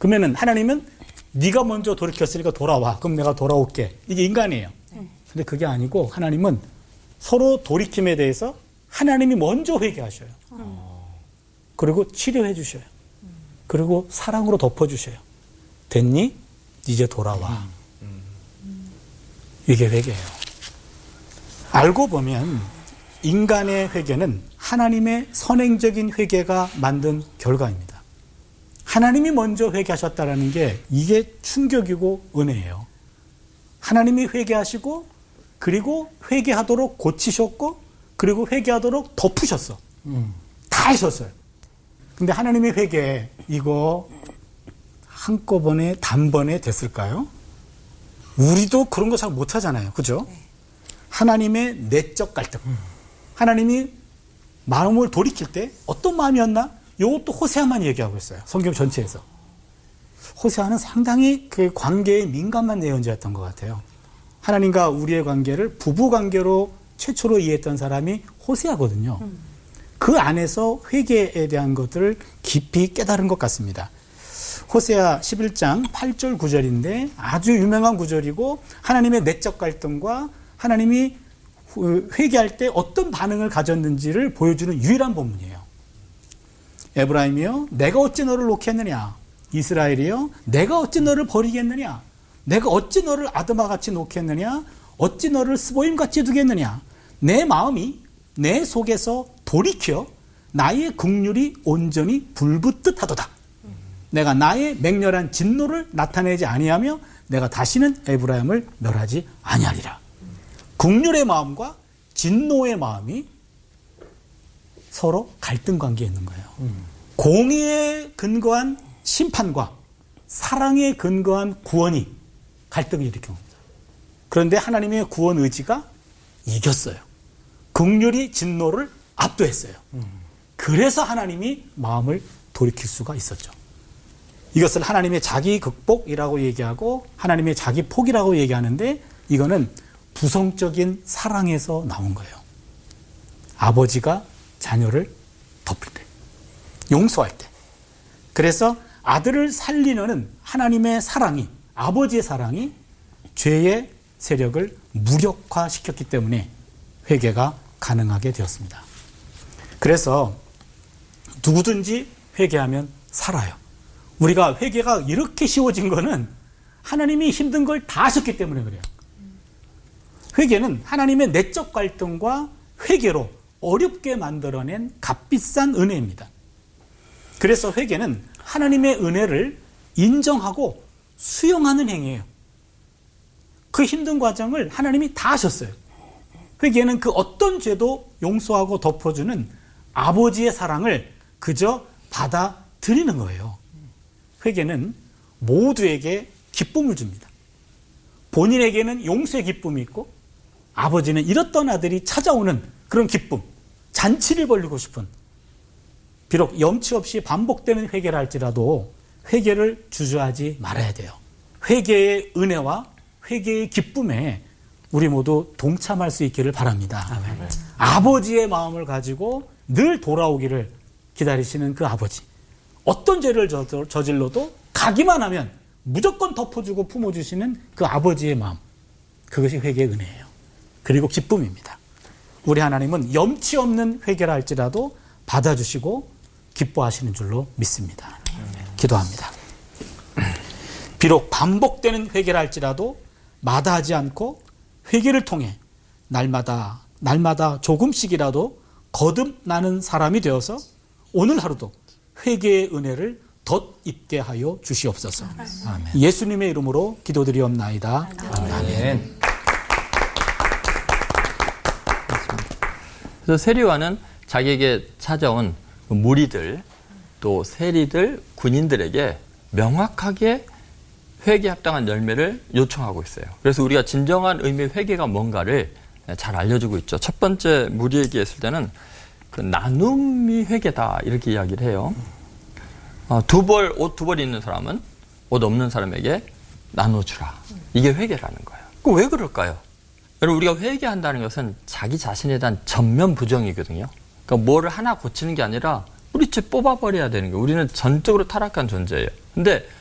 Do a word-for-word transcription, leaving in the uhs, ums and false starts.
그러면은 하나님은 네가 먼저 돌이켰으니까 돌아와. 그럼 내가 돌아올게. 이게 인간이에요. 근데 그게 아니고 하나님은 서로 돌이킴에 대해서 하나님이 먼저 회개하셔요. 그리고 치료해 주셔요. 그리고 사랑으로 덮어주셔요. 됐니? 이제 돌아와. 이게 회개예요. 알고 보면 인간의 회개는 하나님의 선행적인 회개가 만든 결과입니다. 하나님이 먼저 회개하셨다는 게 이게 충격이고 은혜예요. 하나님이 회개하시고 그리고 회개하도록 고치셨고 그리고 회개하도록 덮으셨어. 음. 다 하셨어요. 근데 하나님의 회개 이거 한꺼번에 단번에 됐을까요? 우리도 그런 거 잘 못하잖아요. 그죠? 네. 하나님의 내적 갈등. 음. 하나님이 마음을 돌이킬 때 어떤 마음이었나? 이것도 호세아만 얘기하고 있어요. 성경 전체에서. 호세아는 상당히 그 관계에 민감한 예언자였던 것 같아요. 하나님과 우리의 관계를 부부 관계로 최초로 이해했던 사람이 호세아거든요. 음. 그 안에서 회개에 대한 것들을 깊이 깨달은 것 같습니다. 호세아 십일 장 팔 절 구 절인데 아주 유명한 구절이고 하나님의 내적 갈등과 하나님이 회개할 때 어떤 반응을 가졌는지를 보여주는 유일한 본문이에요. 에브라임이여 내가 어찌 너를 놓겠느냐. 이스라엘이여 내가 어찌 너를 버리겠느냐. 내가 어찌 너를 아드마같이 놓겠느냐. 어찌 너를 스보임같이 두겠느냐. 내 마음이 내 속에서 돌이켜 나의 긍휼이 온전히 불붙듯하도다. 내가 나의 맹렬한 진노를 나타내지 아니하며 내가 다시는 에브라임을 멸하지 아니하리라. 긍휼의 마음과 진노의 마음이 서로 갈등 관계에 있는 거예요. 음. 공의에 근거한 심판과 사랑에 근거한 구원이 갈등을 일으킨 겁니다. 그런데 하나님의 구원 의지가 이겼어요. 긍휼이 진노를 압도했어요. 음. 그래서 하나님이 마음을 돌이킬 수가 있었죠. 이것을 하나님의 자기 극복이라고 얘기하고 하나님의 자기 폭이라고 얘기하는데 이거는 부성적인 사랑에서 나온 거예요. 아버지가 자녀를 덮을 때, 용서할 때. 그래서 아들을 살리는 하나님의 사랑이, 아버지의 사랑이 죄의 세력을 무력화시켰기 때문에 회개가 가능하게 되었습니다. 그래서 누구든지 회개하면 살아요. 우리가 회개가 이렇게 쉬워진 거는 하나님이 힘든 걸 다 하셨기 때문에 그래요. 회개는 하나님의 내적 갈등과 회개로 어렵게 만들어낸 값비싼 은혜입니다. 그래서 회개는 하나님의 은혜를 인정하고 수용하는 행위예요. 그 힘든 과정을 하나님이 다 하셨어요. 회개는 그 어떤 죄도 용서하고 덮어주는 아버지의 사랑을 그저 받아들이는 거예요. 회개는 모두에게 기쁨을 줍니다. 본인에게는 용서의 기쁨이 있고 아버지는 잃었던 아들이 찾아오는 그런 기쁨, 잔치를 벌리고 싶은, 비록 염치 없이 반복되는 회개를 할지라도 회개를 주저하지 말아야 돼요. 회개의 은혜와 회개의 기쁨에 우리 모두 동참할 수 있기를 바랍니다. 아멘. 아버지의 마음을 가지고 늘 돌아오기를 기다리시는 그 아버지. 어떤 죄를 저질러도 가기만 하면 무조건 덮어주고 품어주시는 그 아버지의 마음. 그것이 회개의 은혜예요. 그리고 기쁨입니다. 우리 하나님은 염치 없는 회개라 할지라도 받아주시고 기뻐하시는 줄로 믿습니다. 기도합니다. 비록 반복되는 회개라 할지라도 마다하지 않고 회개를 통해 날마다 날마다 조금씩이라도 거듭나는 사람이 되어서 오늘 하루도 회개의 은혜를 덧입게 하여 주시옵소서. 아멘. 예수님의 이름으로 기도드리옵나이다. 아멘. 아멘. 그래서 세리와는 자기에게 찾아온 무리들 또 세리들 군인들에게 명확하게 회개 합당한 열매를 요청하고 있어요. 그래서 우리가 진정한 의미의 회개가 뭔가를 잘 알려주고 있죠. 첫 번째 무리에게 했을 때는 그 나눔이 회개다 이렇게 이야기를 해요. 어, 두 벌, 옷 두 벌 있는 사람은 옷 없는 사람에게 나눠주라. 이게 회개라는 거예요. 그럼 왜 그럴까요? 여러분, 우리가 회개한다는 것은 자기 자신에 대한 전면 부정이거든요. 그러니까 뭐를 하나 고치는 게 아니라 우리 죄 뽑아버려야 되는 거예요. 우리는 전적으로 타락한 존재예요. 근데